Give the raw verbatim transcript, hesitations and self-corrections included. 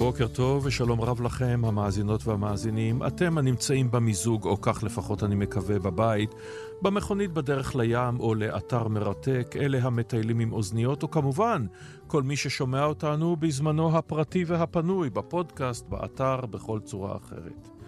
בוקר טוב ושלום רב לכם המאזינות והמאזינים. אתם הנמצאים במיזוג, או כך לפחות אני מקווה, בבית, במכונית בדרך לים או לאתר מרתק, אלה המטיילים עם אוזניות, או כמובן כל מי ששומע אותנו בזמנו הפרטי והפנוי, בפודקאסט, באתר, בכל צורה אחרת.